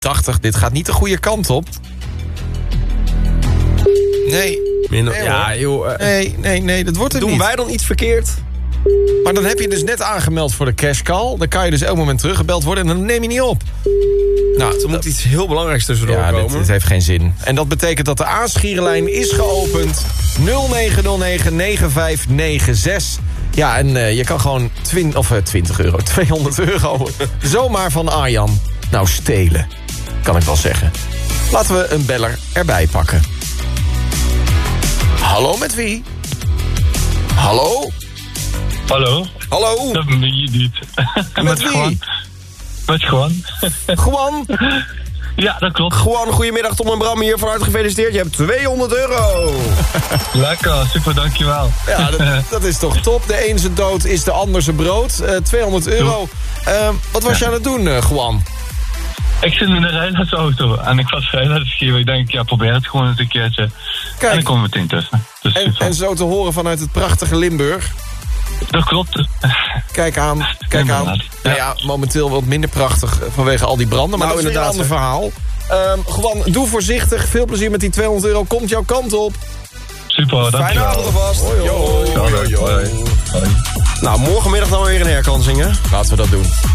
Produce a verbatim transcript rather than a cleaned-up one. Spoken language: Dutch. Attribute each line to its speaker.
Speaker 1: tachtig, dit gaat niet de goede kant op. Nee.
Speaker 2: Minder,
Speaker 1: nee
Speaker 2: ja, joh. Uh,
Speaker 1: nee, nee, nee, dat wordt het
Speaker 2: doen
Speaker 1: niet.
Speaker 2: Doen wij dan iets verkeerd?
Speaker 1: Maar dan heb je dus net aangemeld voor de cashcall. Dan kan je dus elk moment teruggebeld worden en dan neem je niet op.
Speaker 2: Nou, er moet iets heel belangrijks tussendoor
Speaker 1: ja,
Speaker 2: komen.
Speaker 1: dit, dit heeft geen zin. En dat betekent dat de aanschierenlijn is geopend. nul negen nul negen negen vijf negen zes. Ja, en uh, je kan gewoon twin, of, uh, twintig euro, tweehonderd euro zomaar van Arjan nou stelen. Kan ik wel zeggen. Laten we een beller erbij pakken. Hallo, met wie? Hallo?
Speaker 3: Hallo?
Speaker 1: Hallo?
Speaker 3: Dat ben je niet.
Speaker 1: Met,
Speaker 3: Met
Speaker 1: wie?
Speaker 3: Juan. Met Juan.
Speaker 1: Juan?
Speaker 3: Ja, dat klopt.
Speaker 2: Juan, goedemiddag, Tom en Bram hier. Van harte gefeliciteerd. Je hebt tweehonderd euro.
Speaker 3: Lekker, super, dankjewel.
Speaker 1: Ja, dat, dat is toch top. De een zijn dood is de ander zijn brood. Uh, tweehonderd euro. Uh, wat was ja. je aan het doen, uh, Juan?
Speaker 3: Ik zit in de rijlersauto en ik was rijlersgeven. Ik denk, ja, probeer het gewoon eens een keertje.
Speaker 1: Kijk.
Speaker 3: En ik kom meteen tussen. Dus
Speaker 1: en, en zo te horen vanuit het prachtige Limburg.
Speaker 3: Dat klopt.
Speaker 1: Kijk aan, kijk aan. Ja. Nou ja, momenteel wat minder prachtig vanwege al die branden. Maar nou, dat is inderdaad een ander verhaal. Um, gewoon, doe voorzichtig. Veel plezier met die tweehonderd euro. Komt jouw kant op.
Speaker 3: Super, dankjewel.
Speaker 2: Fijne avond alvast.
Speaker 1: Hoi, hoi, hoi, hoi, hoi.
Speaker 2: Nou, morgenmiddag dan weer een herkansing, hè?
Speaker 1: Laten we dat doen.